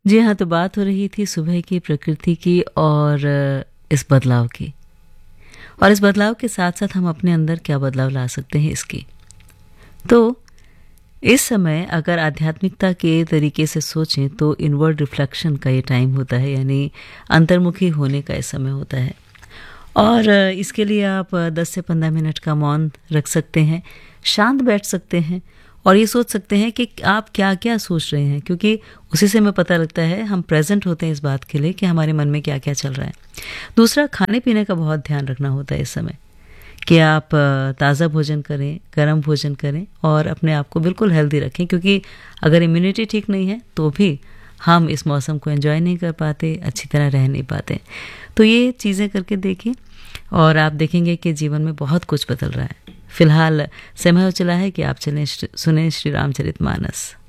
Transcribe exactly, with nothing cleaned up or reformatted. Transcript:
जी हाँ, तो बात हो रही थी सुबह की, प्रकृति की और इस बदलाव की। और इस बदलाव के साथ-साथ हम अपने अंदर क्या बदलाव ला सकते हैं इसकी। तो इस समय अगर आध्यात्मिकता के तरीके से सोचें तो इनवर्ड रिफ्लेक्शन का ये टाइम होता है, यानी अंतर्मुखी होने का ये समय होता है। और इसके लिए आप दस से पंद्रह मिनट का मौन रख सकते हैं, शांत बैठ सकते हैं और ये सोच सकते हैं कि आप क्या-क्या सोच रहे हैं, क्योंकि उसी से हमें पता लगता है, हम प्रेज़ेंट होते हैं इस बात के लिए कि हमारे मन में क्या-क्या चल रहा है। दूसरा, खाने-पीने का बहुत ध्यान रखना होता है इस समय कि आप ताज़ा भोजन करें, गर्म भोजन करें और अपने आप को बिल्कुल हेल्दी रखें, क्योंकि अगर इम्यूनिटी ठीक नहीं है तो भी हम इस मौसम को एंजॉय नहीं कर पाते, अच्छी तरह रह नहीं पाते। तो ये चीज़ें करके देखिए और आप देखेंगे कि जीवन में बहुत कुछ बदल रहा है। फिलहाल समय हो चला है कि आप चलें, सुनें श्री रामचरितमानस।